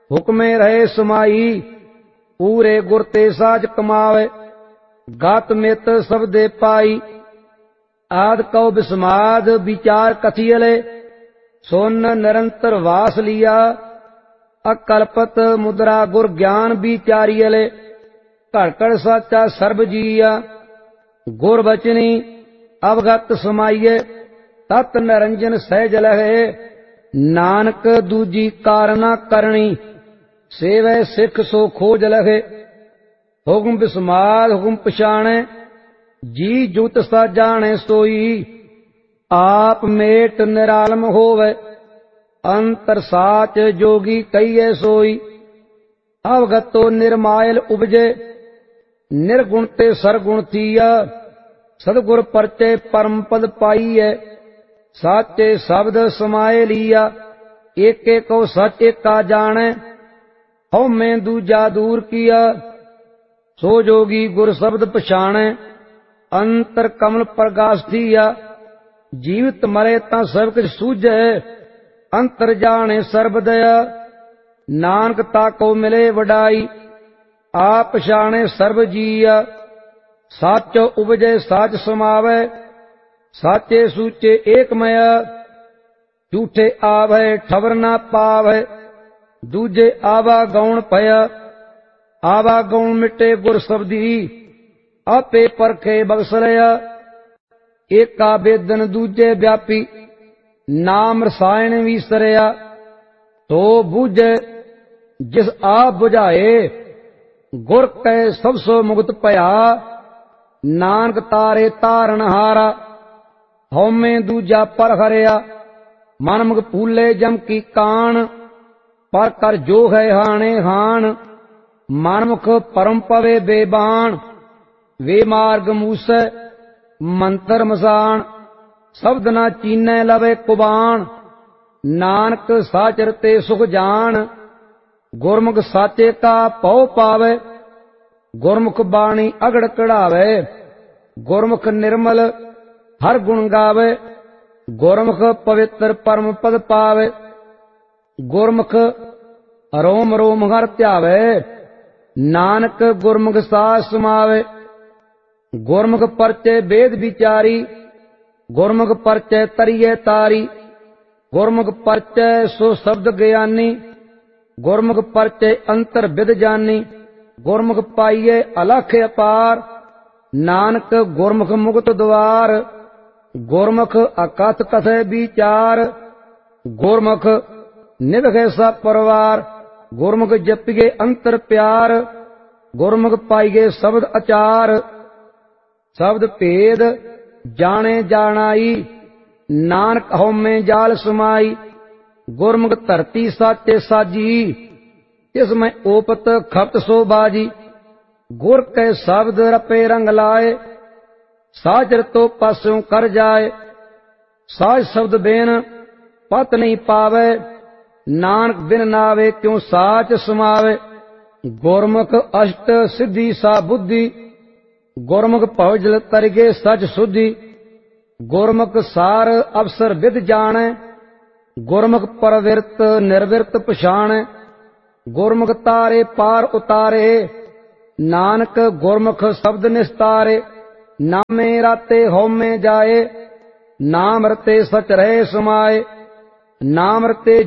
हुक्मे रहे समाई। पूरे गुर ते साज कमावे, गात मित सब दे पाई। आद कौ बिस्माद विचार कथियले, सोन निरंतर वास लिया। अकल्पत मुद्रा गुर ज्ञान विचारियले, घड़ घड़ साचा सर्ब जिया। गुर बचनी अवगत समाइए, तत् निरंजन सहज लहे। नानक दूजी कारना करनी, सेवै सिख सो खोज लहे। हुक्म बिस्माद हुक्म पछाणे, जी जुत सा जाने सोई। आप मेट निरालम होवे, अंतर साच जोगी कहिए सोई। अवगतो निर्मायल उपजे, निर्गुण ते सरगुण थीया। सदगुर परचे परम पद पाईए, साचे शब्द समाये लिया। एक एक को सच एका जाने, हौ में दूजा दूर किया। सो जोगी गुर शब्द पछाणे, अंतर कमल प्रकाश थीया। जीवित मरे ता सब कुछ सूझे, अंतर जाने सर्ब दया। नानक ताको मिले वडाई, आप पछाणे सर्ब जिया। साच उपजे साच समावे, साचे सूचे एकमय। झूठे आवे ठवर ना पावे, दूजे आवा गौण भया। आवा गौण मिटे गुर शब्दी, आपे परखे बगसलया। एका बेदन दूजे व्यापी, नाम रसायन विसरिया। तो बूझे जिस आप बुझाए, गुर कै सब सो मुक्त भया। नानक तारे तारन हारा, हौमे दूजा पर हरिया। मनमुख फूले जम की कान, पर कर जो है हाणे हान। मनमुख परम पवे बेबान, वे मार्ग मूसै मंत्र मसान। शब्द ना चीनै लवे कुबान, नानक साचर ते सुख जान। गुरमुख साचे का पौ पावे, गुरमुख बाणी अगड़ कढ़ावे। गुरमुख निर्मल हर गुण गावे, गुरमुख पवित्र परम पद पावे। गुरमुख रोम रोम हर ध्यावे, नानक गुरमुख सास समावे। गुरमुख परचे वेद विचारी, गुरमुख परचे तरिये तारी। गुरमुख परचे सो शब्द ज्ञानी, गुरमुख परचे अंतर विद जानी। गुरमुख पाइये अलख अपार, नानक गुरमुख मुक्त द्वार। गुरमुख अकथ कथे विचार, गुरमुख निभगे सब परिवार। गुरमुख जपिगे अंतर प्यार, गुरमुख पाइये शब्द अचार। शब्द भेद जाने जानाई, नानक हौमे जाल समाई। गुरमुख धरती साचे साजी, इसमें ओपत खपत सो बाजी। गुर के शब्द रपे रंग लाए, साजर तो पास्यों कर जाए। साज शब्द बेन पत नहीं पावे, नानक बिन नावे क्यों साच समावे। गुरमुख अष्ट सिद्धि सा बुद्धि, गुरमुख भवजल तरगे सच शुद्धि। गुरमुख सार अवसर विद जाने, गुरमुख परविरत निर्विरत पछाणे। गुरमुख तारे पार उतारे, नानक गुरमुख शब्द निस्तारे। नामे राते हौमे जाए, नाम रते सच रहे समाए। नाम रते